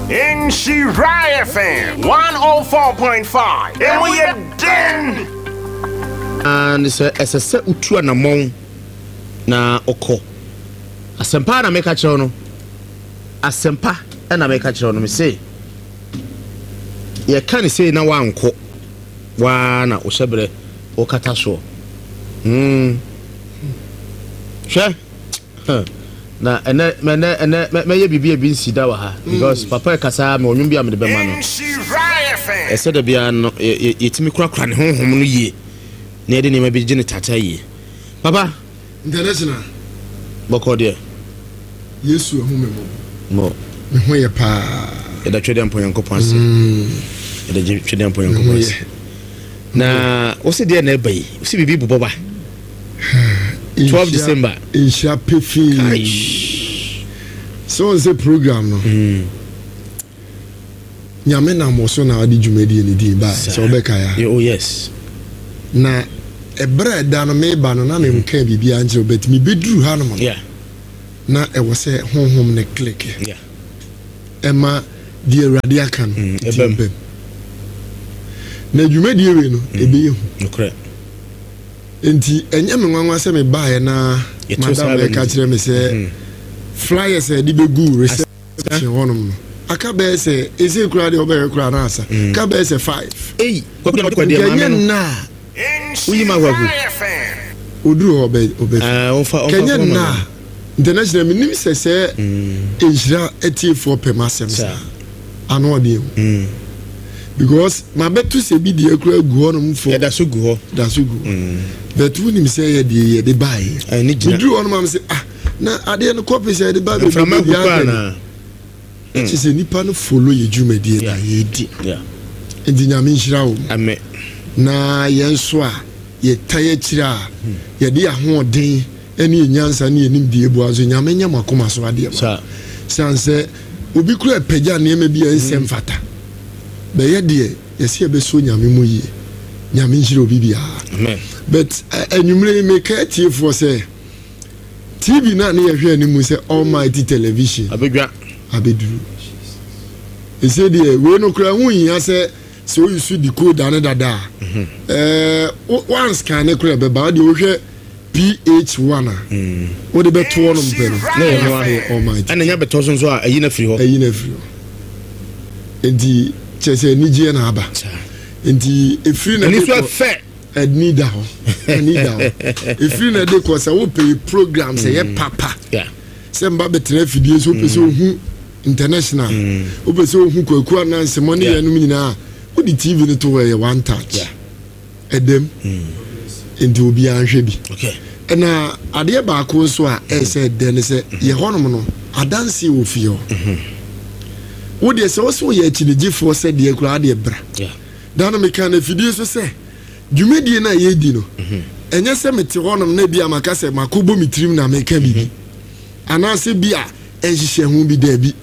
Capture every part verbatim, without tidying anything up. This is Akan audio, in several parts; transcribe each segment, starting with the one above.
in Shirai F M one oh four point five. And we are den. And it's a it's a set utu na mon na oko. Asempa na meka kire no. Asempa na meka kire no me say. Ye kan say na wanko. Wa na ohyebre o kata so. Mm. Hwe. Na ene ene ene me ye bibia bi nsida wa ha because papa kasa me onwum bia me de be ma no. Ese de bia no yetimi kura kura ne honhom no yie. Na ye de ne ma bi gine tata yie. Papa international boko de Yesu ehu me mo. Me ho ye pa. E da twede ampo yankopon ase. E da twede ampo yankopon ase. Na o se de na ba yi. O se bibi bubo ba. twelve December. Insha Pefi. So is a program no. Mm. Nyame na mo so na adi djumedi ni di ba. So obeka ya. Oh yes. Na ebre da no me ba no na me mka bibia anje obetimi beduru ha no mo. Yeah. Na e wo se honhom ne click. Yeah. Emma di Awurade aka no. Ebem. Na djumedi we no ebe yehu. Okay. Enti enye me nwanwa se me bae na madam e ka kire me se flyers e di begu reception honum no aka be se ese kura de obe kura na asa ka be se five eh ko bi ko de ma me na uyi ma gwagu oduru obe obe ah on fa on fa kenya na international minim se se ejira eighty-four per masem sa ano de because my betu se bi de akura gu honum for da so gu ho da so gu but when him say ye de ye de buy I need you do honum am say ah na ade no copy say de buy from na she say nipa no follow ye djumadi na ye di yeah enti nyame nhira wo amen na ye nso a ye taye kira ye de ahoden ene nyansa ne enim de ebu azo nyame nya makoma so ade ba sanse obi kura pagya ne me bi ensem fata be ye de ye se be so nyame mu yi nyame nhira obi bia amen but enumre me ka tie for say T V na na ye hwe animu say Almighty Television abedwa abeduru e say de we no kura hu yin say so you see the code and dada eh one scan e kura be ba de wo hwe P H one ah wo de beto no mpe no na ye no ahe Almighty ana nya beto so so a ayi na firi ho ayi na firi ho enti chese ni je na aba enti e firi na ni so fe ed da ho ed da ho e firi na de ko say wo pay program say ye papa yeah say mba betre fidie so pese ohu international wo pese ohu kwaku ananse money ye no nyina wo di T V ni to we one touch yeah edem enti obi anhwe bi okay na ade ba ko so a e say den say ye honom no adanse wo fie ho wo de say wo so ye chinigifo say de kura de bra yeah dan me kan na fidie so say djumedi na ye di no enye se mete honom na bia maka se makobo mitrim na meka bibi anase bia enhihye hu bi da bi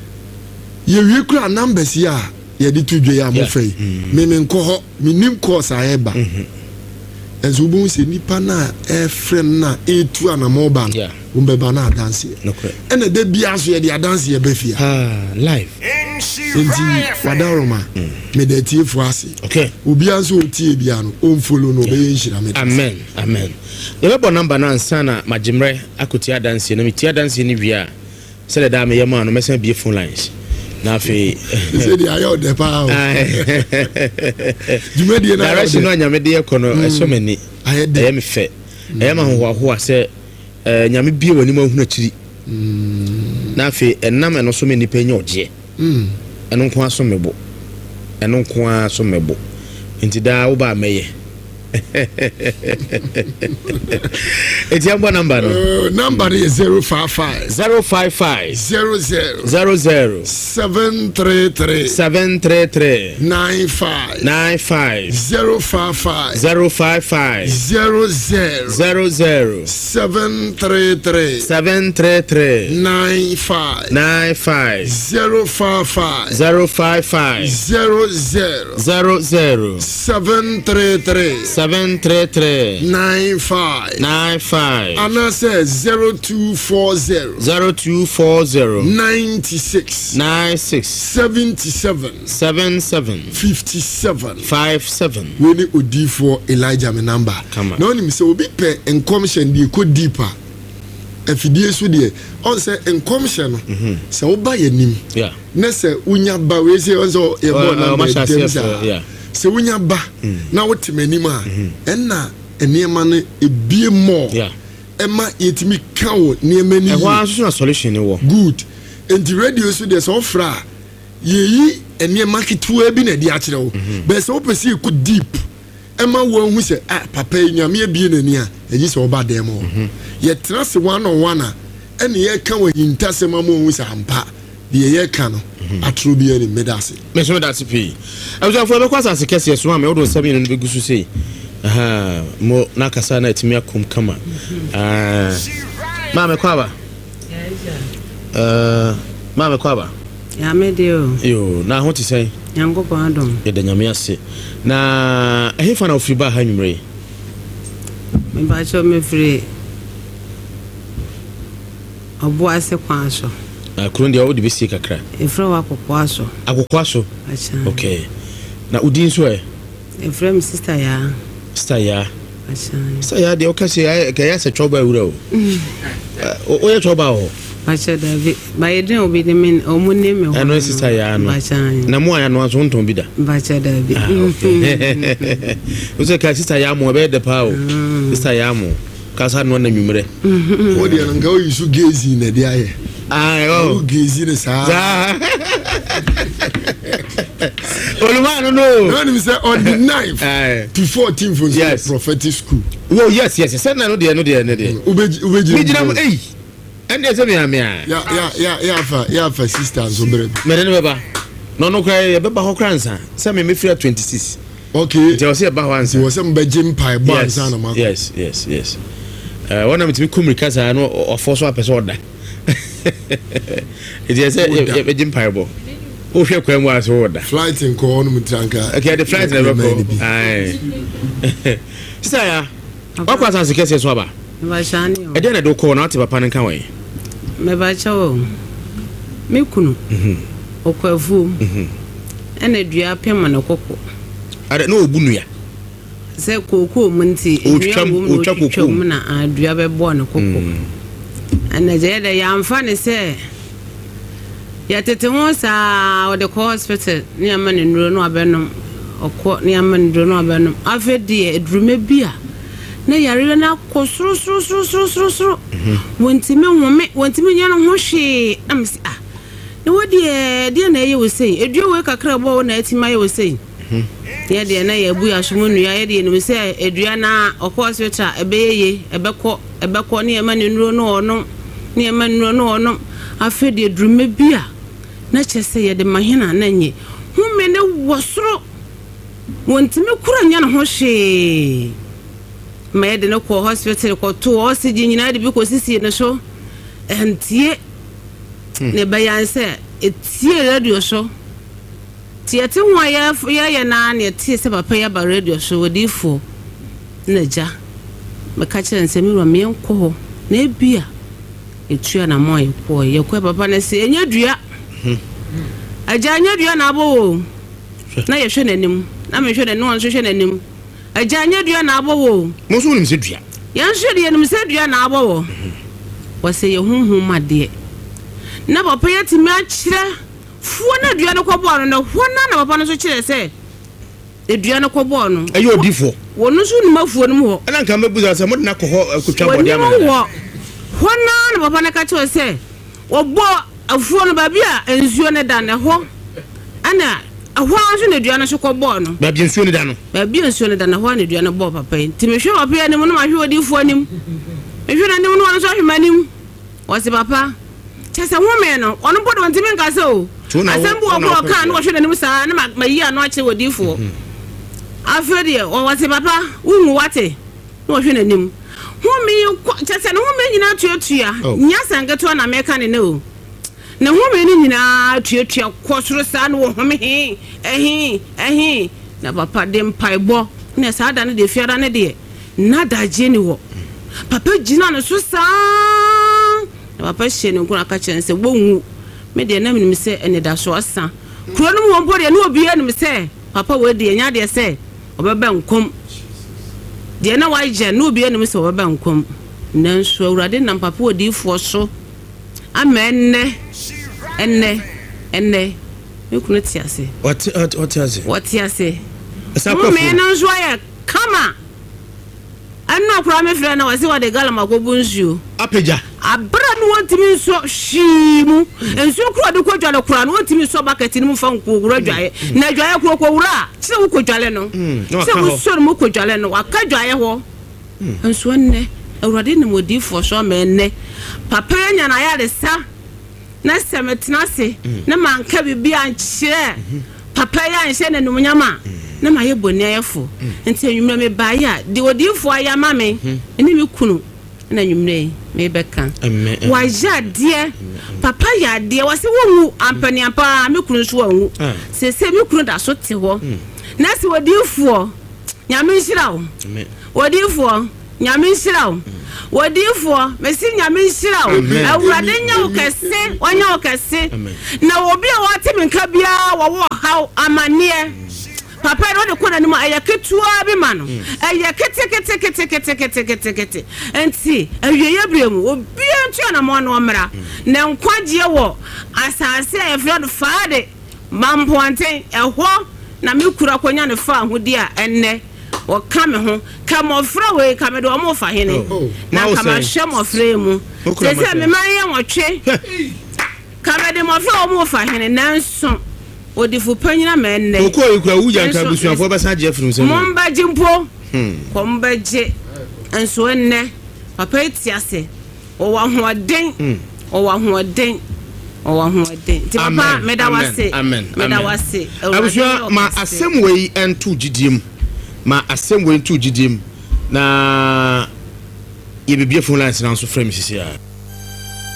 ye wie kura numbers ya ye di tudwe ya mo fai me me nko ho minim course a eba enzo bu se nipa na e friend na e tu ana mobile yeah wo be ba na dance okay ene de bia so ye de dance ye be fia ah live enti wadaroma me de tie fu ase okay obi anso otie bia no on follow no be yinhira me amen amen ye be bo number na ansana magimre akotia dance no metia dance ni bia se le da me yema no mesen bie phone lines na fe se di ayo de pa djumedi na direction no nyame de ekono eso mani aye me fe aye ma ho ho ase nyame bie wani ma hu akiri na fe enam eno so mani pa nya oje eno nko aso mebo eno nko aso mebo enti da wo ba meye eti ambo number no number is zero five five zero five five zero zero zero zero seven three three seven three three nine five nine five zero five five zero five five zero zero zero zero seven three three seven three three nine five nine five zero five five zero five five zero zero zero zero seven three three seven three three nine five nine five anase zero two four zero zero two four zero ninety-six ninety-six seventy-seven seventy-seven fifty-seven fifty-seven. we ni odifo Elijah me number na onim se obi pe enkomhye de ko deeper afidie so de on se enkomhye no se wo ba yanim yeah na se unya ba we se on so e bo na yeah se unya ba na wote manim a enna eniema no ebie mo yeah ema yetimi kawo niema ni e wa so na solution ni wo good enti radio so de so fra yeyi eniema kitwa bi na di akire wo be se wo pese ku deep ema wo hu se ah papa nyame ebie nani a eji se oba dem wo ye trust one on one a ene ye ka wa hintasema mo hu se ampa de ye ka no atro bi ani medase me so medase pi abuja fo be kwasa se kese so ma me wodo sabi no be gusu sei aha mo na kasa na etimi akom kama ah ma me kwaba eh ma me kwaba ya me dio yo na ho ti sei yango pa adom ye da nyame ase na ehefa na ofri ba ha nwumre me ba cho me free obo ase kwa so akuru ndia wo de besi kakra efre wa kokwa so akokwa so acha okay na udin so e efre mi sister ya sister ya acha sister ya de o kase ya ka ya se choba wura o o ye choba o acha David ba ye den obi de men o mu ne me ho eno sister ya no acha na mo aya no aso nton bi da acha David o se ka sister ya mo be de pa o sister ya mo kasa no na nwumre o de nga o yisu gezi na de aye ah oh gezi ne sa Oluma no no no me say on the ninth to fourteenth for yes. prophetic school oh yes yes say na no de no de no de ubeji ubeji mi jina mo eh ende se mi amia ya ya ya ya fa ya fa sisters so bre me de no beba no no kra e beba ho kransa say me me free twenty-six okay je o se ba ho ansa wo se mbeji mpai bo ansa na ma yes yes yes eh wana me timi kumrika sa no ofo so apese oda it is a a jim parable o hwe kwan mu aso oda flight in ko no mutranka okay the flight never go ai sisa ya wakwa san sekese so aba me ba shani o e de na do ko na ate papa nkan wan me ba chawo me kunu mhm okwafu mhm ene dua pema na kokko are na obunu ya se kokko munti dua mu otwa mu na adua be bo na kokko ana je da ya amfane se ya tete ho sa o de ko hospital ni amane nuro no abenom okọ ni amane nuro no abenom afedi edrume bia na yare na ko suru suru suru suru suru suru wontime home wontime nya no ho hwe am si ah na wodi e de na ye wo sei eduo we kakra bo na atima ye wo sei ya de na ye bu ya somu nua ye de no se edua na okọ hospital ebeyeye ebekọ ebekọ ni amane nuro no ono ni amane nuro no ono afedi edrume bia na chese ye de mahina na nye hume ne wosoro wontime kura nya no ho hwe ma de no ko hospital ko to oxygen nyina de bi ko sisi ne so entie ne bayanse etie radio so tie te ho ya ya ya na ne tie se papa ya ba radio so wodifo na ja me ka kire nse mi ro me enko ho na ebia etua na mo ye ko ye ko papa na se enya dua aja enya dua na abo na ye hwe nanim na me hwe na no nso hwe nanim aja enya dua na abo wo mo so nim se dua yan hwe de nim se dua na abo wo wo se ye hunhun made na papa ya timi a kire fuo na dua no kɔbɔ no na hona na papa no so kire se edua no kɔbɔ no ayo odifo wo no so nim afuo no ho ana nka mabuza se mo na kɔ hɔ kutwa bɔde amana hona na papa no ka kire se obo afuo no ba bia ensuo ne da ne ho ana ahwa so na dua no so kɔbɔ no ba bia ensuo ne da no ba bia ensuo ne da na ho na dua no bɔ papa ntimi hwe papa ya ne mo no ma hwe odifo anim hwe na ne mo no so hwe manim wo se papa chese women no ono bodo ntimi nka se o asembu obo ka no hwe na ne mo sa na mayi ano ache odifo afede o wo se papa unwu wate no hwe na nim home chese no home nyina tuatua nya sangato na meka ne ne o na home ni nyina tuatua kosoro sa no home he ehi ehi na papa de mpaibo na saa da ne de fiara ne de na da je ni wo papa gina no so saa papa hye ne nkuna ka kyen se wonwu me de na menim se ene da so asa kuro no mo mpo de na obi anim se papa we de nya de se obeba nkom de na wa je na obi anim se obeba nkom nanso awurade nam papa odifo so amenne enne enne me kunu ti ase what what ase what ase esa ko me nanso ya kama anna kura me frɛ na wase wa de gala makobu nsuo apeja abra no wantimi nso hyimu nsuo kura de kodwale kura no wantimi nso bucket ni mu fa nkogura dwaye na dwaye kuro kowura kire wo kodwale no se wo so no kodwale no waka dwaye ho nsuo nne awurade ne modifo so ma enne papa nya na ya de sa na semetena se na manka bibia nkyere papa ya nhye ne numnyama na maye boni ayefo nti enwumre me baaya de odifo ayama me ene me kunu na enwumre me beka wa jade papa ya de wase wonu ampani ampa me kunu so wonu se se me kunu da so te ho na se odifo nyame nhira wo odifo nyame nhira wo odifo mesi nyame nhira wo awurade nya wo kese onya wo kese na obi a wate menka bia wo wo haw amane papa no de kona ni ma ayaketua bi ma no ayakete kete kete kete kete kete kete enti awiye bremu obi antua na mo no omra na nkwaje wo asase ayefred faade mampoanten ehwo na mekura konya ne fa ahodi a enne o kame ho kama ofra we kame do mo fa hene na kama hwe mo ofra mu se se me man ye wotwe kame de mo ofra mo fa hene nanso odifu panyina menne okọ ekura wuja nka busuafo besa je firim se mo mbaje mpo ko mbaje enso enne papa etiase o wa hoden o wa hoden o wa hoden ti papa meda wase meda wase abusua ma asem we ento gidiem ma asem we ento gidiem na ye bibie phone lines na so frame sisi a